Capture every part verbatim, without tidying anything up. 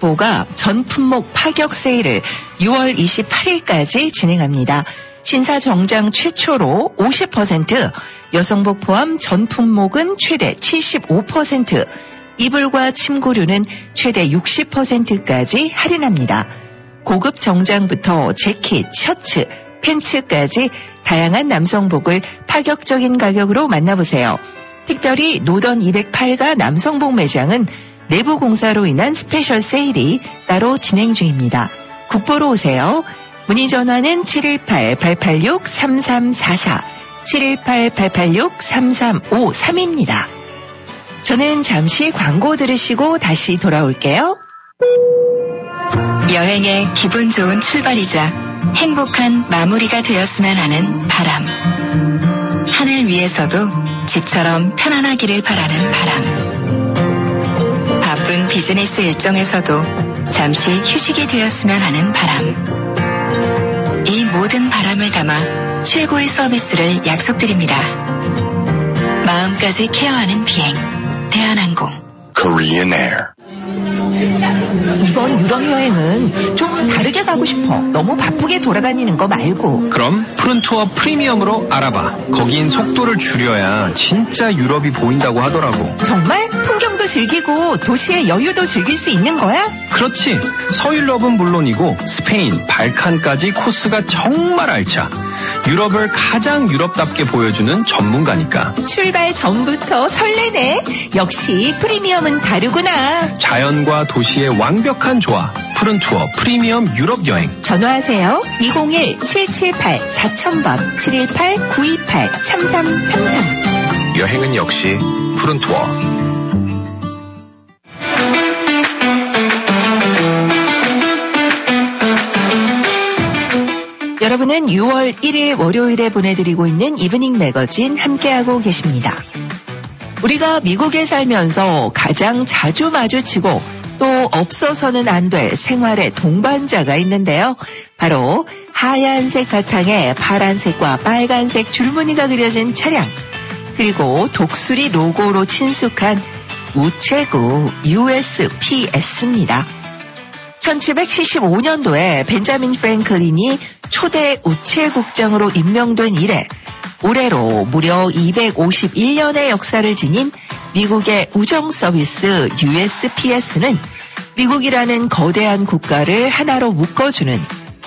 박보가 전 품목 파격 세일을 유월 이십팔일까지 진행합니다. 신사 정장 최초로 오십 퍼센트, 여성복 포함 전 품목은 최대 칠십오 퍼센트, 이불과 침구류는 최대 육십 퍼센트까지 할인합니다. 고급 정장부터 재킷, 셔츠, 팬츠까지 다양한 남성복을 파격적인 가격으로 만나보세요. 특별히 노던 이백팔가 남성복 매장은 내부 공사로 인한 스페셜 세일이 따로 진행 중입니다. 국보로 오세요. 문의 전화는 칠일팔 팔팔육 삼삼사사, 칠일팔 팔팔육 삼삼오삼입니다. 저는 잠시 광고 들으시고 다시 돌아올게요. 여행의 기분 좋은 출발이자 행복한 마무리가 되었으면 하는 바람. 하늘 위에서도 집처럼 편안하기를 바라는 바람. 바쁜 비즈니스 일정에서도 잠시 휴식이 되었으면 하는 바람. 이 모든 바람을 담아 최고의 서비스를 약속드립니다. 마음까지 케어하는 비행, 대한항공. Korean Air. 이번 유럽 여행은 좀 다르게 가고 싶어. 너무 바쁘게 돌아다니는 거 말고. 그럼 푸른 투어 프리미엄으로 알아봐. 거긴 속도를 줄여야 진짜 유럽이 보인다고 하더라고. 정말? 풍경도 즐기고 도시의 여유도 즐길 수 있는 거야? 그렇지. 서유럽은 물론이고 스페인, 발칸까지 코스가 정말 알차. 유럽을 가장 유럽답게 보여주는 전문가니까. 출발 전부터 설레네. 역시 프리미엄은 다르구나. 자연과 도시의 완벽한 조화. 푸른 투어 프리미엄 유럽 여행. 전화하세요. 이공일 칠칠팔 사천번, 칠일팔 구이팔 삼삼삼삼. 여행은 역시 푸른 투어. 여러분은 유월 일일 월요일에 보내드리고 있는 이브닝 매거진 함께하고 계십니다. 우리가 미국에 살면서 가장 자주 마주치고 또 없어서는 안 될 생활의 동반자가 있는데요. 바로 하얀색 바탕에 파란색과 빨간색 줄무늬가 그려진 차량, 그리고 독수리 로고로 친숙한 우체국 유에스피에스입니다. 천칠백칠십오년도에 벤자민 프랭클린이 초대 우체국장으로 임명된 이래 올해로 무려 이백오십일년의 역사를 지닌 미국의 우정 서비스 유에스피에스는 미국이라는 거대한 국가를 하나로 묶어주는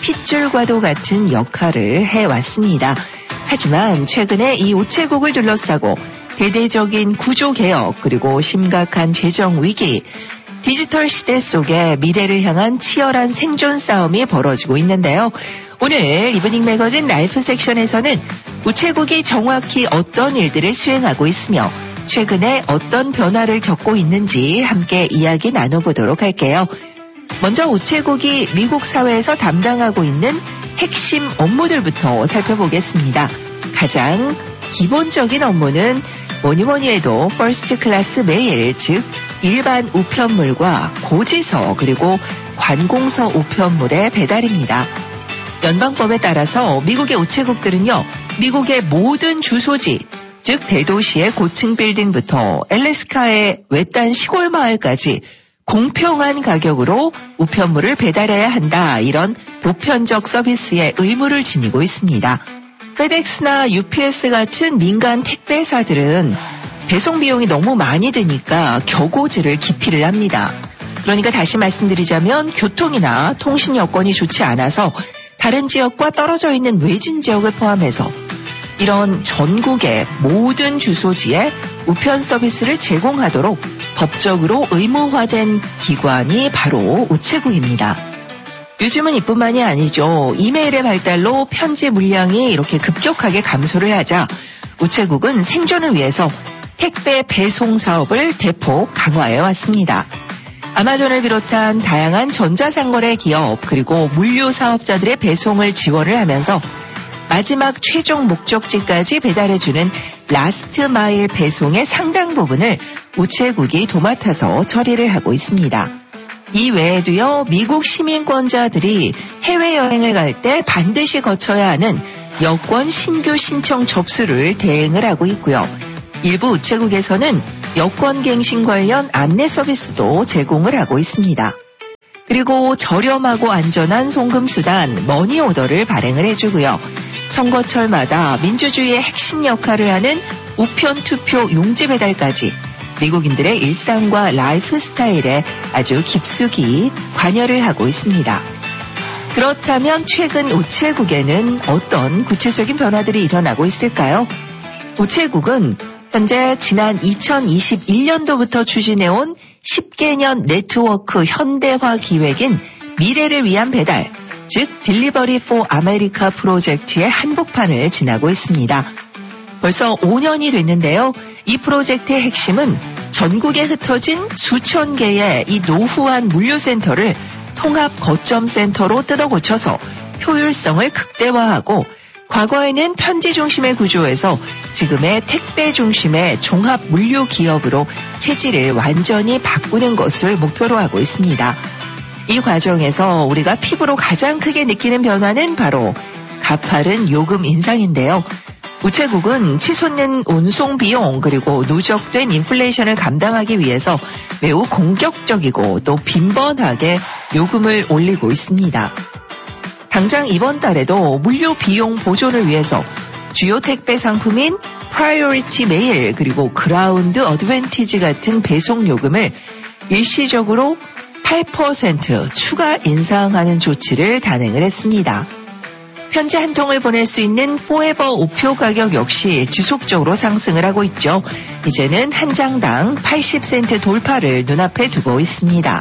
핏줄과도 같은 역할을 해왔습니다. 하지만 최근에 이 우체국을 둘러싸고 대대적인 구조개혁, 그리고 심각한 재정 위기, 디지털 시대 속에 미래를 향한 치열한 생존 싸움이 벌어지고 있는데요. 오늘 이브닝 매거진 라이프 섹션에서는 우체국이 정확히 어떤 일들을 수행하고 있으며 최근에 어떤 변화를 겪고 있는지 함께 이야기 나눠보도록 할게요. 먼저 우체국이 미국 사회에서 담당하고 있는 핵심 업무들부터 살펴보겠습니다. 가장 기본적인 업무는 뭐니뭐니 해도 퍼스트 클래스 메일, 즉 일반 우편물과 고지서 그리고 관공서 우편물의 배달입니다. 연방법에 따라서 미국의 우체국들은요, 미국의 모든 주소지, 즉 대도시의 고층 빌딩부터 엘래스카의 외딴 시골 마을까지 공평한 가격으로 우편물을 배달해야 한다, 이런 보편적 서비스의 의무를 지니고 있습니다. 페덱스나 유피에스 같은 민간 택배사들은 배송 비용이 너무 많이 드니까 겨고지를 기피를 합니다. 그러니까 다시 말씀드리자면 교통이나 통신 여건이 좋지 않아서 다른 지역과 떨어져 있는 외진 지역을 포함해서 이런 전국의 모든 주소지에 우편 서비스를 제공하도록 법적으로 의무화된 기관이 바로 우체국입니다. 요즘은 이뿐만이 아니죠. 이메일의 발달로 편지 물량이 이렇게 급격하게 감소를 하자 우체국은 생존을 위해서 택배 배송 사업을 대폭 강화해 왔습니다. 아마존을 비롯한 다양한 전자상거래 기업 그리고 물류 사업자들의 배송을 지원을 하면서 마지막 최종 목적지까지 배달해주는 라스트 마일 배송의 상당 부분을 우체국이 도맡아서 처리를 하고 있습니다. 이 외에도요, 미국 시민권자들이 해외여행을 갈 때 반드시 거쳐야 하는 여권 신규 신청 접수를 대행을 하고 있고요. 일부 우체국에서는 여권 갱신 관련 안내 서비스도 제공을 하고 있습니다. 그리고 저렴하고 안전한 송금수단 머니오더를 발행을 해주고요. 선거철마다 민주주의의 핵심 역할을 하는 우편 투표 용지 배달까지 미국인들의 일상과 라이프 스타일에 아주 깊숙이 관여를 하고 있습니다. 그렇다면 최근 우체국에는 어떤 구체적인 변화들이 일어나고 있을까요? 우체국은 현재 지난 이천이십일 년도부터 추진해온 십 개년 네트워크 현대화 기획인 미래를 위한 배달, 즉 딜리버리 포 아메리카 프로젝트의 한복판을 지나고 있습니다. 벌써 오 년이 됐는데요. 이 프로젝트의 핵심은 전국에 흩어진 수천 개의 이 노후한 물류센터를 통합 거점 센터로 뜯어 고쳐서 효율성을 극대화하고 과거에는 편지 중심의 구조에서 지금의 택배 중심의 종합 물류 기업으로 체질을 완전히 바꾸는 것을 목표로 하고 있습니다. 이 과정에서 우리가 피부로 가장 크게 느끼는 변화는 바로 가파른 요금 인상인데요. 우체국은 치솟는 운송 비용 그리고 누적된 인플레이션을 감당하기 위해서 매우 공격적이고 또 빈번하게 요금을 올리고 있습니다. 당장 이번 달에도 물류 비용 보존을 위해서 주요 택배 상품인 프라이오리티 메일 그리고 그라운드 어드밴티지 같은 배송 요금을 일시적으로 팔 퍼센트 추가 인상하는 조치를 단행을 했습니다. 편지 한 통을 보낼 수 있는 포에버 우표 가격 역시 지속적으로 상승을 하고 있죠. 이제는 한 장당 팔십 센트 돌파를 눈앞에 두고 있습니다.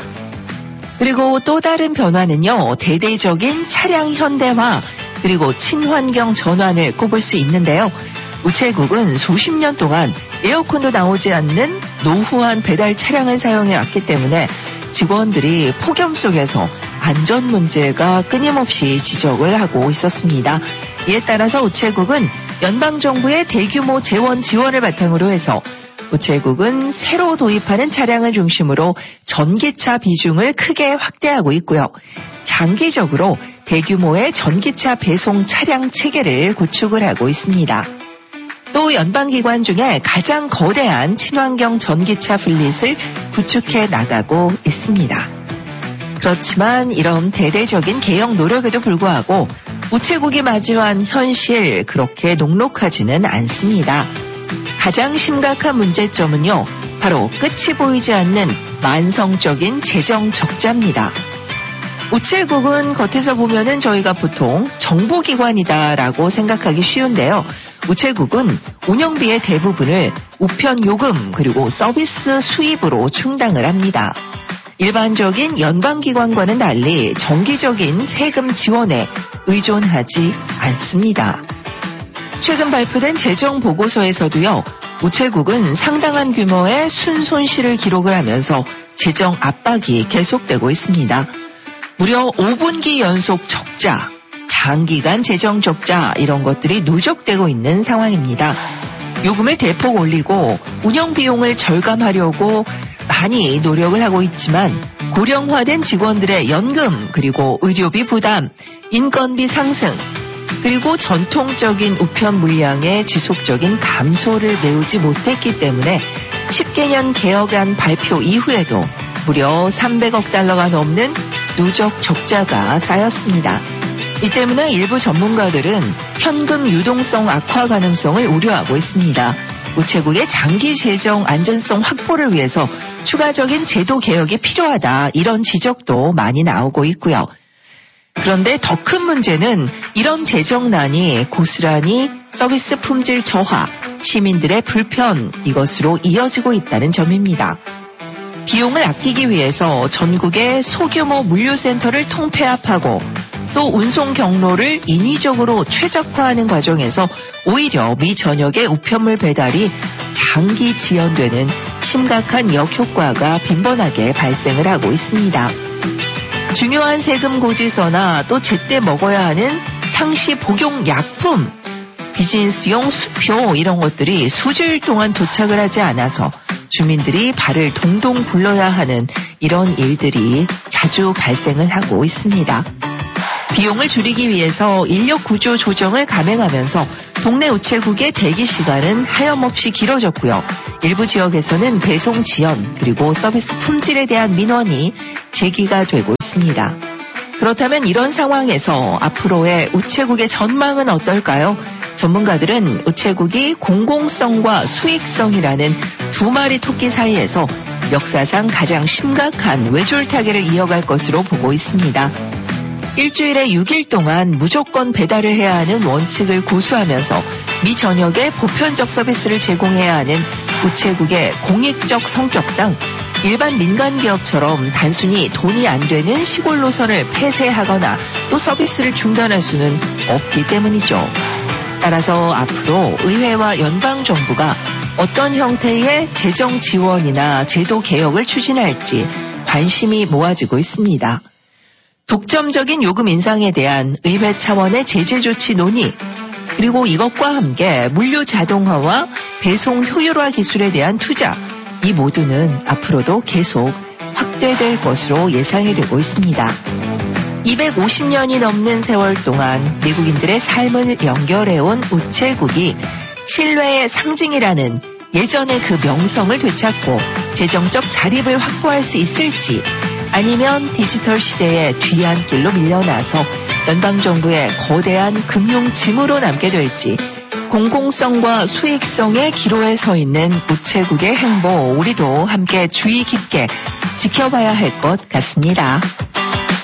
그리고 또 다른 변화는요. 대대적인 차량 현대화 그리고 친환경 전환을 꼽을 수 있는데요. 우체국은 수십 년 동안 에어컨도 나오지 않는 노후한 배달 차량을 사용해 왔기 때문에 직원들이 폭염 속에서 안전 문제가 끊임없이 지적을 하고 있었습니다. 이에 따라서 우체국은 연방정부의 대규모 재원 지원을 바탕으로 해서 우체국은 새로 도입하는 차량을 중심으로 전기차 비중을 크게 확대하고 있고요. 장기적으로 대규모의 전기차 배송 차량 체계를 구축을 하고 있습니다. 또 연방기관 중에 가장 거대한 친환경 전기차 플릿을 구축해 나가고 있습니다. 그렇지만 이런 대대적인 개혁 노력에도 불구하고 우체국이 마주한 현실 그렇게 녹록하지는 않습니다. 가장 심각한 문제점은요, 바로 끝이 보이지 않는 만성적인 재정 적자입니다. 우체국은 겉에서 보면은 저희가 보통 정보기관이다라고 생각하기 쉬운데요. 우체국은 운영비의 대부분을 우편 요금 그리고 서비스 수입으로 충당을 합니다. 일반적인 연방기관과는 달리 정기적인 세금 지원에 의존하지 않습니다. 최근 발표된 재정보고서에서도요. 우체국은 상당한 규모의 순손실을 기록을 하면서 재정 압박이 계속되고 있습니다. 무려 오 분기 연속 적자, 장기간 재정 적자 이런 것들이 누적되고 있는 상황입니다. 요금을 대폭 올리고 운영 비용을 절감하려고 많이 노력을 하고 있지만 고령화된 직원들의 연금 그리고 의료비 부담, 인건비 상승 그리고 전통적인 우편 물량의 지속적인 감소를 메우지 못했기 때문에 십 개년 개혁안 발표 이후에도 무려 삼백억 달러가 넘는 누적 적자가 쌓였습니다. 이 때문에 일부 전문가들은 현금 유동성 악화 가능성을 우려하고 있습니다. 우체국의 장기 재정 안전성 확보를 위해서 추가적인 제도 개혁이 필요하다 이런 지적도 많이 나오고 있고요. 그런데 더 큰 문제는 이런 재정난이 고스란히 서비스 품질 저하, 시민들의 불편 이것으로 이어지고 있다는 점입니다. 비용을 아끼기 위해서 전국의 소규모 물류센터를 통폐합하고 또 운송 경로를 인위적으로 최적화하는 과정에서 오히려 미 전역의 우편물 배달이 장기 지연되는 심각한 역효과가 빈번하게 발생을 하고 있습니다. 중요한 세금 고지서나 또 제때 먹어야 하는 상시 복용 약품, 비즈니스용 수표 이런 것들이 수주일 동안 도착을 하지 않아서 주민들이 발을 동동 굴러야 하는 이런 일들이 자주 발생을 하고 있습니다. 비용을 줄이기 위해서 인력 구조 조정을 감행하면서 동네 우체국의 대기 시간은 하염없이 길어졌고요. 일부 지역에서는 배송 지연 그리고 서비스 품질에 대한 민원이 제기가 되고 있습니다. 그렇다면 이런 상황에서 앞으로의 우체국의 전망은 어떨까요? 전문가들은 우체국이 공공성과 수익성이라는 두 마리 토끼 사이에서 역사상 가장 심각한 외줄타기를 이어갈 것으로 보고 있습니다. 일주일에 육 일 동안 무조건 배달을 해야 하는 원칙을 고수하면서 미 전역에 보편적 서비스를 제공해야 하는 우체국의 공익적 성격상 일반 민간 기업처럼 단순히 돈이 안 되는 시골 노선을 폐쇄하거나 또 서비스를 중단할 수는 없기 때문이죠. 따라서 앞으로 의회와 연방정부가 어떤 형태의 재정 지원이나 제도 개혁을 추진할지 관심이 모아지고 있습니다. 독점적인 요금 인상에 대한 의회 차원의 제재 조치 논의, 그리고 이것과 함께 물류 자동화와 배송 효율화 기술에 대한 투자, 이 모두는 앞으로도 계속 확대될 것으로 예상이 되고 있습니다. 이백오십 년이 넘는 세월 동안 미국인들의 삶을 연결해온 우체국이 신뢰의 상징이라는 예전의 그 명성을 되찾고 재정적 자립을 확보할 수 있을지, 아니면 디지털 시대의 뒤안길로 밀려나서 연방정부의 거대한 금융 짐으로 남게 될지, 공공성과 수익성의 기로에 서 있는 우체국의 행보, 우리도 함께 주의 깊게 지켜봐야 할 것 같습니다.